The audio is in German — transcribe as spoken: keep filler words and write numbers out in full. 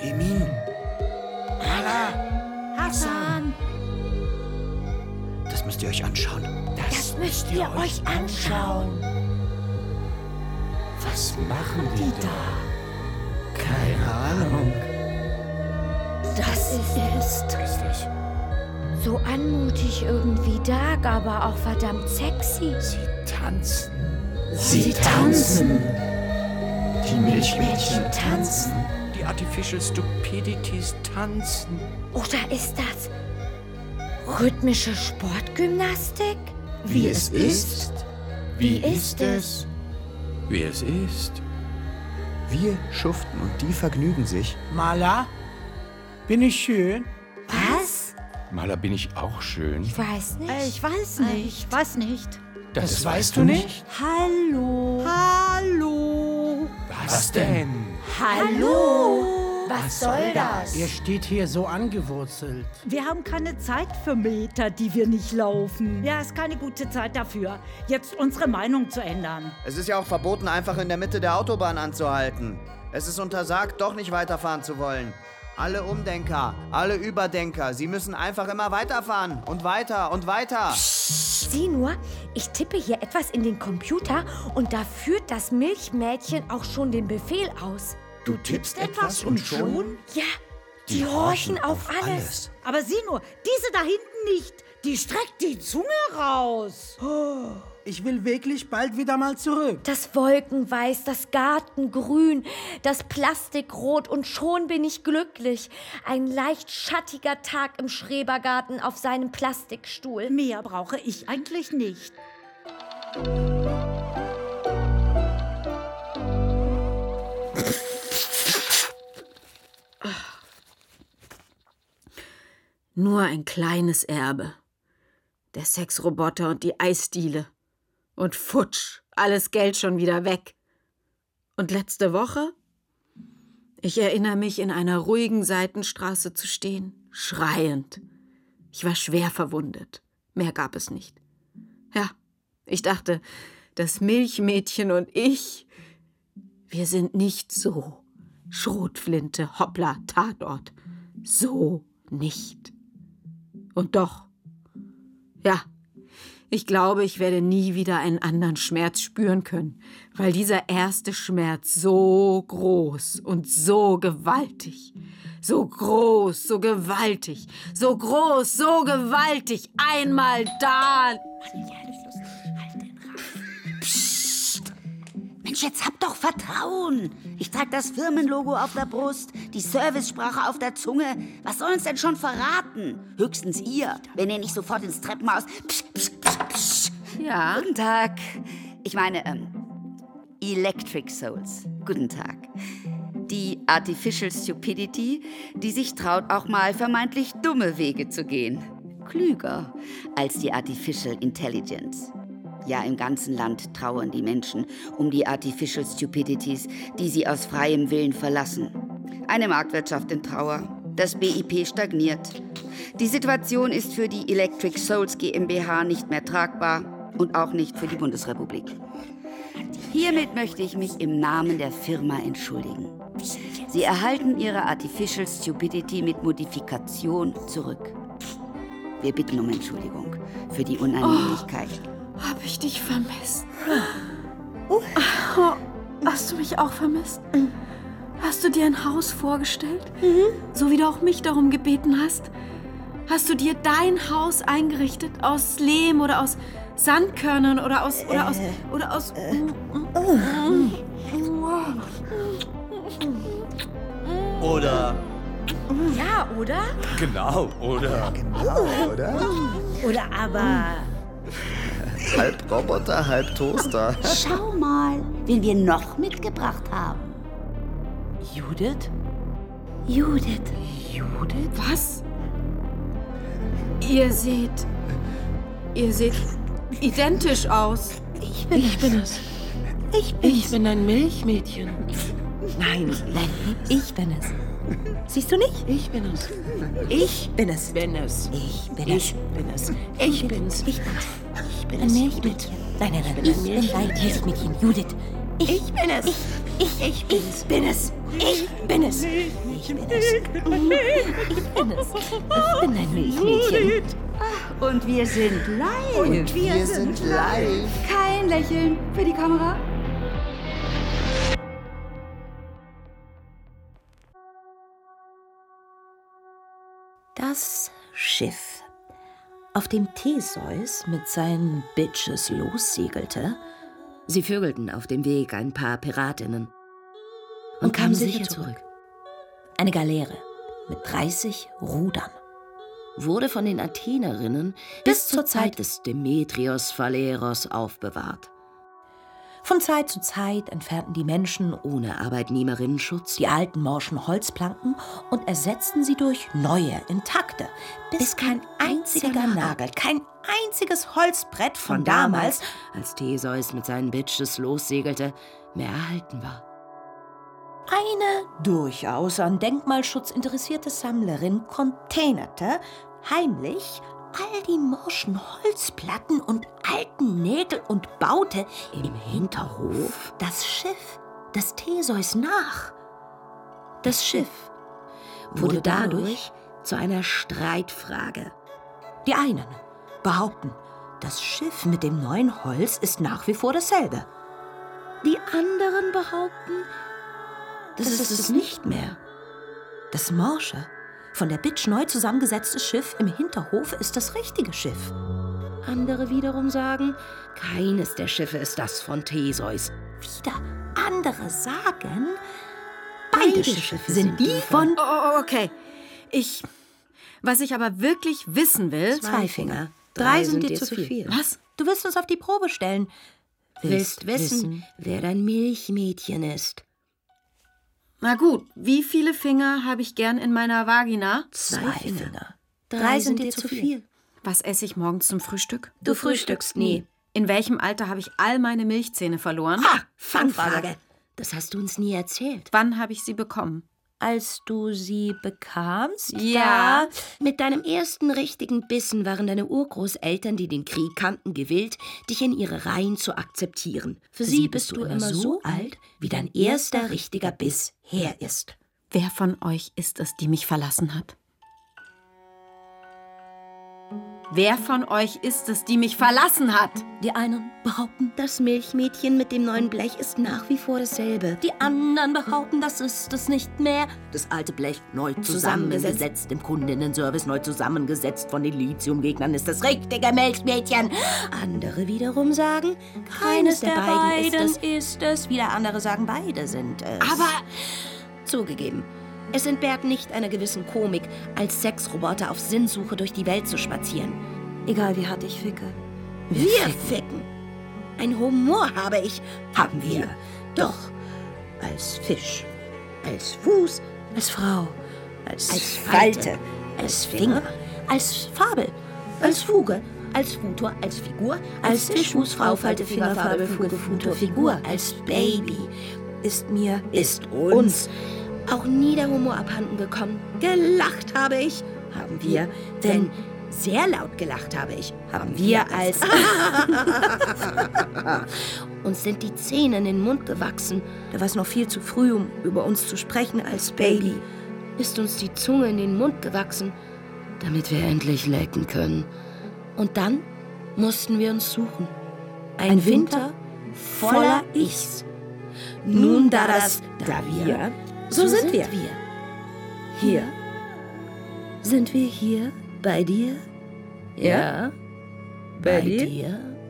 Emin. Mala. Hassan. Das müsst ihr euch anschauen. Das, das müsst ihr euch anschauen. Was machen die da? Keine Ahnung. Das ist... Was ist das? So anmutig irgendwie, dark, aber auch verdammt sexy. Sie tanzen. Sie, Sie tanzen. Die Milchmädchen tanzen. Die Artificial Stupidities tanzen. Oder ist das rhythmische Sportgymnastik? Wie, Wie es ist? Wie ist es? Wie es ist. Wir schuften und die vergnügen sich. Mala, bin ich schön? Was? Mala, bin ich auch schön? Ich weiß nicht. Äh, ich weiß nicht. Ich weiß nicht. Das, das das weißt weißt du du nicht? nicht? Hallo. Hallo. Was denn? Hallo. Was soll das? Ihr steht hier so angewurzelt. Wir haben keine Zeit für Meter, die wir nicht laufen. Ja, ist keine gute Zeit dafür, jetzt unsere Meinung zu ändern. Es ist ja auch verboten, einfach in der Mitte der Autobahn anzuhalten. Es ist untersagt, doch nicht weiterfahren zu wollen. Alle Umdenker, alle Überdenker, sie müssen einfach immer weiterfahren und weiter und weiter. Sieh nur, ich tippe hier etwas in den Computer und da führt das Milchmädchen auch schon den Befehl aus. Du tippst etwas und schon? Ja, die, die horchen auf alles. alles. Aber sieh nur, diese da hinten nicht. Die streckt die Zunge raus. Oh, ich will wirklich bald wieder mal zurück. Das Wolkenweiß, das Gartengrün, das Plastikrot und schon bin ich glücklich. Ein leicht schattiger Tag im Schrebergarten auf seinem Plastikstuhl. Mehr brauche ich eigentlich nicht. Nur ein kleines Erbe. Der Sexroboter und die Eisdiele. Und futsch, alles Geld schon wieder weg. Und letzte Woche? Ich erinnere mich, in einer ruhigen Seitenstraße zu stehen, schreiend. Ich war schwer verwundet. Mehr gab es nicht. Ja, ich dachte, das Milchmädchen und ich, wir sind nicht so. Schrotflinte, hoppla, Tatort. So nicht. Und doch, ja, ich glaube, ich werde nie wieder einen anderen Schmerz spüren können, weil dieser erste Schmerz so groß und so gewaltig, so groß, so gewaltig, so groß, so gewaltig, einmal da... Mensch, jetzt hab doch Vertrauen. Ich trage das Firmenlogo auf der Brust, die Servicesprache auf der Zunge. Was soll uns denn schon verraten? Höchstens ihr, wenn ihr nicht sofort ins Treppenhaus... Psch, psch, psch, psch. Ja? Guten Tag. Ich meine, ähm, Electric Souls. Guten Tag. Die Artificial Stupidity, die sich traut, auch mal vermeintlich dumme Wege zu gehen. Klüger als die Artificial Intelligence. Ja, im ganzen Land trauern die Menschen um die Artificial Stupidities, die sie aus freiem Willen verlassen. Eine Marktwirtschaft in Trauer. Das B I P stagniert. Die Situation ist für die Electric Souls GmbH nicht mehr tragbar und auch nicht für die Bundesrepublik. Hiermit möchte ich mich im Namen der Firma entschuldigen. Sie erhalten Ihre Artificial Stupidity mit Modifikation zurück. Wir bitten um Entschuldigung für die Unannehmlichkeit. Oh. Hab ich dich vermisst? Oh, hast du mich auch vermisst? Mhm. Hast du dir ein Haus vorgestellt? Mhm. So wie du auch mich darum gebeten hast? Hast du dir dein Haus eingerichtet aus Lehm oder aus Sandkörnern oder aus... oder aus... oder aus... Oder... Ja, oder? Genau, oder? Genau, oder? Oder aber... Halb Roboter, halb Toaster. Schau mal, wen wir noch mitgebracht haben. Judith? Judith. Judith? Was? Ihr seht... Ihr seht identisch aus. Ich bin, ich bin es. Ich, ich bin ein Milchmädchen. Nein, nein, ich bin es. Siehst du nicht? Ich bin es. Ich bin es. Bin es. Ich bin es. Ich bin es. Ich bin's. Ich bin's. Ich bin ein Milchmädchen. Nein, nein, nein, ich bin ein Milchmädchen. Judith, Ich bin es. Ich, ich, ich, ich bin es. Ich bin es. Ich bin es. Ich bin es. Ich bin ein Milchmädchen. Und wir sind live. Und wir, wir sind live. Kein Lächeln für die Kamera. Das Schiff, auf dem Theseus mit seinen Bitches lossegelte. Sie vögelten auf dem Weg ein paar Piratinnen und kamen sicher zurück. Eine Galeere mit dreißig Rudern. Wurde von den Athenerinnen bis zur Zeit des Demetrios Phaleros aufbewahrt. Von Zeit zu Zeit entfernten die Menschen ohne Arbeitnehmerinnenschutz die alten morschen Holzplanken und ersetzten sie durch neue, intakte, bis, bis kein einziger Nagel, kein einziges Holzbrett von, von damals, als Theseus mit seinen Bitches lossegelte, mehr erhalten war. Eine durchaus an Denkmalschutz interessierte Sammlerin containerte heimlich all die morschen Holzplatten und alten Nägel und baute im Hinterhof das Schiff des Theseus nach. Das Schiff wurde dadurch zu einer Streitfrage. Die einen behaupten, das Schiff mit dem neuen Holz ist nach wie vor dasselbe. Die anderen behaupten, das, das ist es nicht mehr. Das morsche, von der Bitch neu zusammengesetzte Schiff im Hinterhof ist das richtige Schiff. Andere wiederum sagen, keines der Schiffe ist das von Theseus. Wieder andere sagen, beide, beide Schiffe sind die von... Oh, okay. Ich... Was ich aber wirklich wissen will... Zwei Finger. Drei, Drei sind, sind dir zu viel. viel. Was? Du willst uns auf die Probe stellen. Willst, willst wissen, wissen, wer dein Milchmädchen ist. Na gut, wie viele Finger habe ich gern in meiner Vagina? Zwei, Zwei Finger. Finger. Drei, Drei sind dir zu viel. Was esse ich morgens zum Frühstück? Du frühstückst nie. In welchem Alter habe ich all meine Milchzähne verloren? Ha, Fangfrage. Das hast du uns nie erzählt. Wann habe ich sie bekommen? Als du sie bekamst? Ja. Mit deinem ersten richtigen Bissen waren deine Urgroßeltern, die den Krieg kannten, gewillt, dich in ihre Reihen zu akzeptieren. Für, Für sie bist du immer so alt, wie dein erster richtiger Biss her ist. Wer von euch ist es, die mich verlassen hat? Wer von euch ist es, die mich verlassen hat? Die einen behaupten, das Milchmädchen mit dem neuen Blech ist nach wie vor dasselbe. Die anderen behaupten, das ist es nicht mehr. Das alte Blech neu zusammengesetzt, zusammengesetzt im Kundinnenservice, neu zusammengesetzt von den Lithiumgegnern, ist das richtige Milchmädchen. Andere wiederum sagen, keines der, der beiden, beiden ist, es. ist es. Wieder andere sagen, beide sind es. Aber zugegeben, es entbehrt nicht einer gewissen Komik, als Sexroboter auf Sinnsuche durch die Welt zu spazieren. Egal wie hart ich ficke. Wir, wir ficken. ficken. Ein Humor habe ich. Haben wir. Doch. Als Fisch. Als Fuß. Als Frau. Als, als Falte. Als Finger. Als Fabel. Als Fuge. Als Futur. Als Figur. Als Fischfuß, Frau, Falte, Finger, Fabel, Fuge, Futur, Figur. Als Baby. Ist mir. Ist uns. Auch nie der Humor abhanden gekommen. Gelacht habe ich, haben wir, denn sehr laut gelacht habe ich, haben wir als... Uns sind die Zähne in den Mund gewachsen. Da war es noch viel zu früh, um über uns zu sprechen als Baby. Ist uns die Zunge in den Mund gewachsen, damit wir endlich lecken können. Und dann mussten wir uns suchen. Ein, Ein Winter voller Ichs. Nun da das, da wir... So, so sind wir. wir. Hier. Sind wir hier bei dir? Ja. Bei, bei dir? dir?